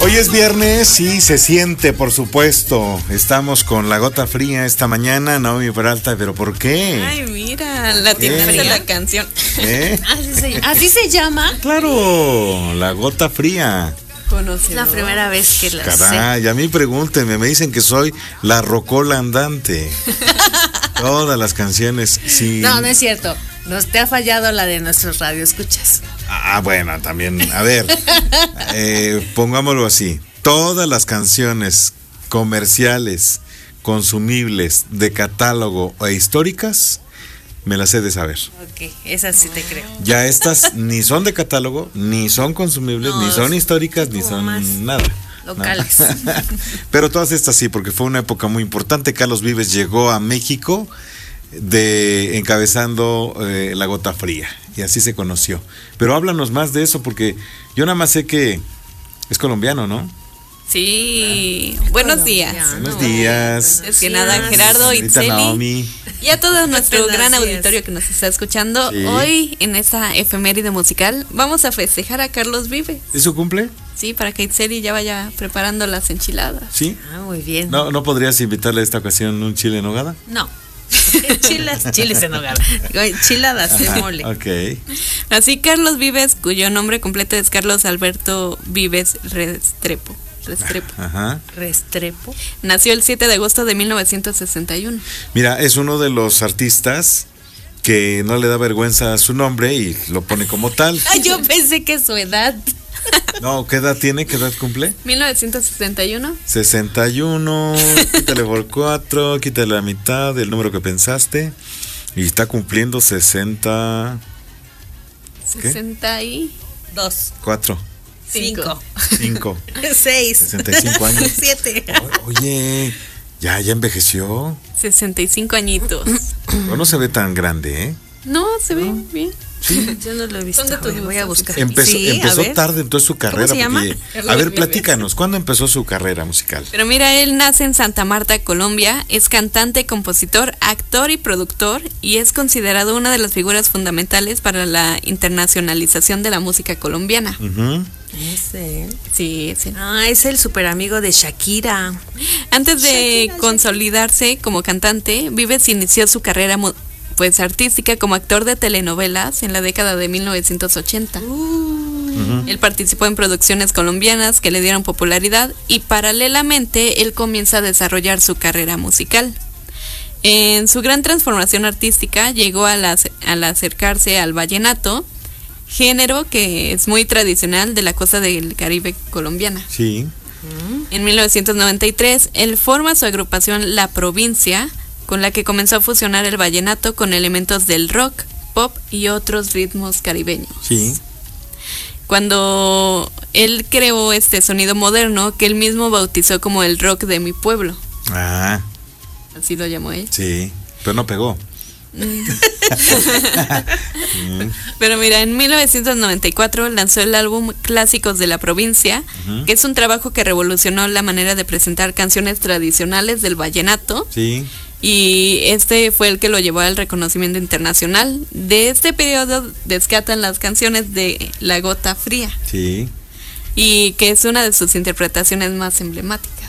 Hoy es viernes, sí, se siente, por supuesto. Estamos con La Gota Fría esta mañana, Naomi Peralta, ¿pero por qué? Ay, mira, la tienes la canción. ¿Así se llama? Claro, La Gota Fría. Es la primera vez que la Caray, a mí pregúntenme, me dicen que soy la rocola andante. Todas las canciones, sí. No, no es cierto. Nos te ha fallado la de nuestros radioescuchas. Bueno, también, a ver, pongámoslo así. Todas las canciones comerciales, consumibles, de catálogo e históricas, me las he de saber. Ok, esas sí te creo. Ya estas ni son de catálogo, ni son consumibles, ni son históricas, ni son nada. Locales. Pero todas estas sí, porque fue una época muy importante. Carlos Vives llegó a México encabezando La Gota Fría, y así se conoció. Pero háblanos más de eso, porque yo nada más sé que es colombiano, ¿no? Sí, buenos días. Buenos días. Es que nada, Gerardo, Señorita Itzeli Naomi. y a todo nuestro gran auditorio que nos está escuchando. Sí. Hoy, en esta efeméride musical, vamos a festejar a Carlos Vives. ¿Es su cumple? Sí, para que Itzeli ya vaya preparando las enchiladas. Sí. Muy bien. ¿No podrías invitarle a esta ocasión un chile en nogada? No. Chiles en hogar. Chiladas de mole. Ok. Así, Carlos Vives, cuyo nombre completo es Carlos Alberto Vives Restrepo. Ajá. Restrepo. Nació el 7 de agosto de 1961. Mira, es uno de los artistas que no le da vergüenza a su nombre y lo pone como tal. Ay, yo pensé que su edad. No, ¿qué edad tiene? ¿Qué edad cumple? 1961. 61, quítale por 4, quítale la mitad del número que pensaste. Y está cumpliendo 60. ¿Qué? 62. 4, 5. 5, 6. 65 años. 7. Oye, ya envejeció. 65 añitos. Pero no se ve tan grande, ¿eh? No, se ve bien. Sí. Yo no lo he visto. Son de tus Voy a buscar. Empezó a ver. tarde entonces su carrera. se llama? A ver, platícanos, ¿cuándo empezó su carrera musical? Pero mira, él nace en Santa Marta, Colombia, es cantante, compositor, actor y productor, y es considerado una de las figuras fundamentales para la internacionalización de la música colombiana. Uh-huh. Ese. Sí, sí. Es el super amigo de Shakira. Antes de consolidarse como cantante, Vives inició su carrera artística como actor de telenovelas en la década de 1980. Él participó en producciones colombianas que le dieron popularidad y paralelamente él comienza a desarrollar su carrera musical. En su gran transformación artística llegó al acercarse al vallenato, género que es muy tradicional de la costa del Caribe colombiana. Sí. En 1993 él forma su agrupación La Provincia, con la que comenzó a fusionar el vallenato con elementos del rock, pop y otros ritmos caribeños. Sí. Cuando él creó este sonido moderno que él mismo bautizó como el rock de mi pueblo. Ah. Así lo llamó él. Sí, pero no pegó. Pero mira, en 1994 lanzó el álbum Clásicos de la Provincia, que es un trabajo que revolucionó la manera de presentar canciones tradicionales del vallenato. Sí. Y este fue el que lo llevó al reconocimiento internacional. De este periodo rescatan las canciones de La Gota Fría. Sí. Y que es una de sus interpretaciones más emblemáticas.